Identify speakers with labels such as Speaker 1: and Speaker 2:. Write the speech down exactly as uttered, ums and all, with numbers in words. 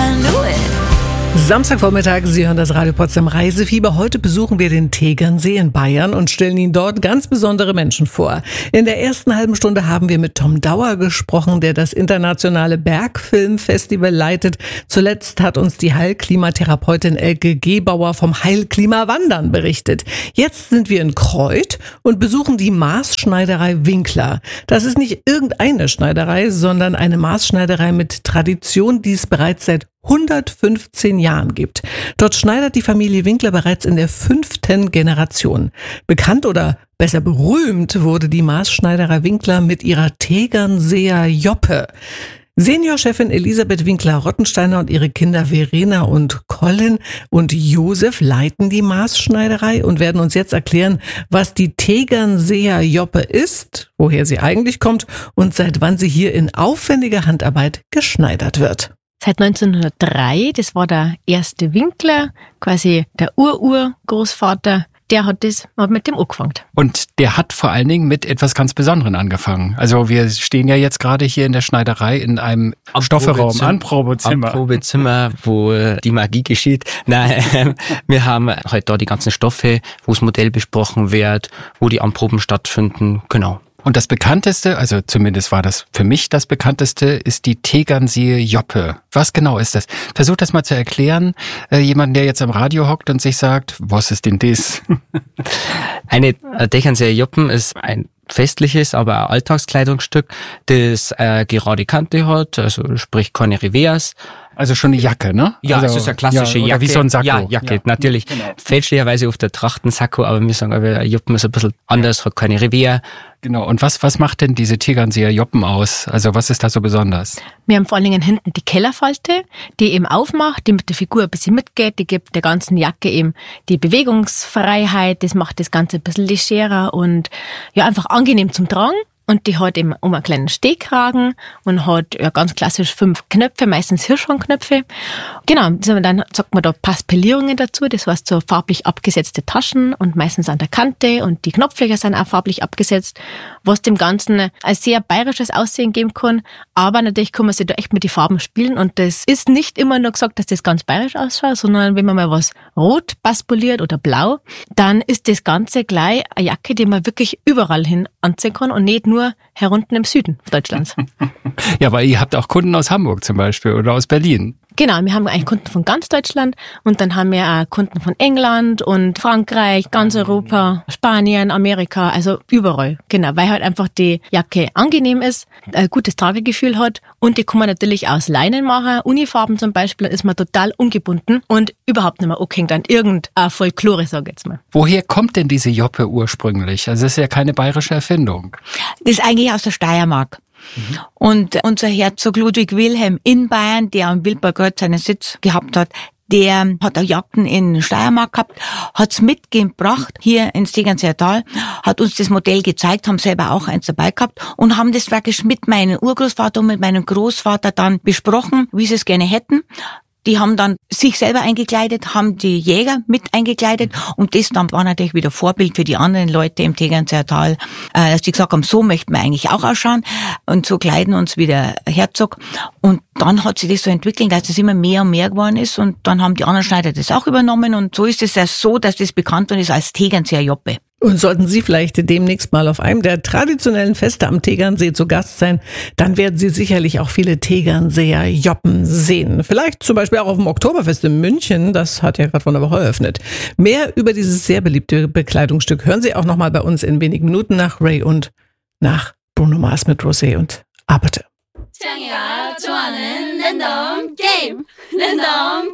Speaker 1: I knew it.
Speaker 2: Samstagvormittag, Sie hören das Radio Potsdam Reisefieber. Heute besuchen wir den Tegernsee in Bayern und stellen Ihnen dort ganz besondere Menschen vor. In der ersten halben Stunde haben wir mit Tom Dauer gesprochen, der das internationale Bergfilmfestival leitet. Zuletzt hat uns die Heilklimatherapeutin Elke Gebauer vom Heilklimawandern berichtet. Jetzt sind wir in Kreuth und besuchen die Maßschneiderei Winkler. Das ist nicht irgendeine Schneiderei, sondern eine Maßschneiderei mit Tradition, die es bereits seit hundertfünfzehn Jahren gibt. Dort schneidert die Familie Winkler bereits in der fünften Generation. Bekannt oder besser berühmt wurde die Maßschneiderei Winkler mit ihrer Tegernseer Joppe. Seniorchefin Elisabeth Winkler-Rottensteiner und ihre Kinder Verena und Colin und Josef leiten die Maßschneiderei und werden uns jetzt erklären, was die Tegernseer Joppe ist, woher sie eigentlich kommt und seit wann sie hier in aufwendiger Handarbeit geschneidert wird.
Speaker 3: Seit neunzehnhundertdrei, das war der erste Winkler, quasi der Ur-Ur-Großvater, der hat das hat mit dem angefangen.
Speaker 4: Und der hat vor allen Dingen mit etwas ganz Besonderem angefangen. Also wir stehen ja jetzt gerade hier in der Schneiderei in einem Stofferaum, Anprobezimmer.
Speaker 5: Anprobezimmer, wo die Magie geschieht. Nein, wir haben halt da die ganzen Stoffe, wo das Modell besprochen wird, wo die Anproben stattfinden, genau.
Speaker 4: Und das bekannteste, also zumindest war das für mich das bekannteste, ist die Tegernseer Joppe. Was genau ist das? Versuch das mal zu erklären. Äh, jemand, der jetzt am Radio hockt und sich sagt, was ist denn das?
Speaker 5: Eine Tegernseer Joppen ist ein festliches, aber auch Alltagskleidungsstück, das äh, gerade Kante hat, also sprich keine Revers.
Speaker 4: Also schon eine Jacke, ne?
Speaker 5: Ja,
Speaker 4: also,
Speaker 5: es ist eine klassische
Speaker 4: ja,
Speaker 5: Jacke.
Speaker 4: Wie so ein Sakko.
Speaker 5: Ja, Jacke,
Speaker 4: ja.
Speaker 5: natürlich. Genau. Fälschlicherweise auf der Trachtensacko, aber wir sagen, aber Joppen ist ein bisschen anders, hat keine Revers.
Speaker 4: Genau. Und was, was macht denn diese Tegernseer Joppen aus? Also was ist da so besonders?
Speaker 3: Wir haben vor allen Dingen hinten die Kellerfalte, die eben aufmacht, die mit der Figur ein bisschen mitgeht, die gibt der ganzen Jacke eben die Bewegungsfreiheit, das macht das Ganze ein bisschen legerer und ja, einfach angenehm zum Tragen. Und die hat eben um einen kleinen Stehkragen und hat ja ganz klassisch fünf Knöpfe, meistens Hirschhornknöpfe. Genau, dann sagt man da Paspellierungen dazu, das heißt so farblich abgesetzte Taschen und meistens an der Kante und die Knopflöcher sind auch farblich abgesetzt, was dem Ganzen ein sehr bayerisches Aussehen geben kann. Aber natürlich kann man sich da echt mit den Farben spielen und das ist nicht immer nur gesagt, dass das ganz bayerisch ausschaut, sondern wenn man mal was rot paspoliert oder blau, dann ist das Ganze gleich eine Jacke, die man wirklich überall hin anziehen kann und nicht nur nur herunten im Süden Deutschlands.
Speaker 4: Ja, weil ihr habt auch Kunden aus Hamburg zum Beispiel oder aus Berlin.
Speaker 3: Genau, wir haben eigentlich Kunden von ganz Deutschland und dann haben wir auch Kunden von England und Frankreich, ganz Europa, Spanien, Amerika, also überall. Genau, weil halt einfach die Jacke angenehm ist, ein gutes Tragegefühl hat und die kann man natürlich aus Leinen machen. Unifarben zum Beispiel, ist man total ungebunden und überhaupt nicht mehr angehängt an irgendeine Folklore, sage ich jetzt mal.
Speaker 4: Woher kommt denn diese Joppe ursprünglich? Also es ist ja keine bayerische Erfindung.
Speaker 6: Das ist eigentlich aus der Steiermark. Mhm. Und unser Herzog Ludwig Wilhelm in Bayern, der am Wildbergkreuz seinen Sitz gehabt hat, der hat auch Jagden in Steiermark gehabt, hat's mitgebracht hier ins Tegernseer Tal, hat uns das Modell gezeigt, haben selber auch eins dabei gehabt und haben das praktisch mit meinem Urgroßvater und mit meinem Großvater dann besprochen, wie sie es gerne hätten. Die haben dann sich selber eingekleidet, haben die Jäger mit eingekleidet und das dann war natürlich wieder Vorbild für die anderen Leute im Tegernseer Tal, dass die gesagt haben, so möchten wir eigentlich auch ausschauen und so kleiden uns wie der Herzog. Und dann hat sich das so entwickelt, dass es immer mehr und mehr geworden ist und dann haben die anderen Schneider das auch übernommen und so ist es ja so, dass das bekannt worden ist als Tegernseer Joppe.
Speaker 2: Und sollten Sie vielleicht demnächst mal auf einem der traditionellen Feste am Tegernsee zu Gast sein, dann werden Sie sicherlich auch viele Tegernseer Joppen sehen. Vielleicht zum Beispiel auch auf dem Oktoberfest in München, das hat ja gerade vor einer Woche eröffnet. Mehr über dieses sehr beliebte Bekleidungsstück hören Sie auch nochmal bei uns in wenigen Minuten nach Ray und nach Bruno Mars mit Rosé und Abate.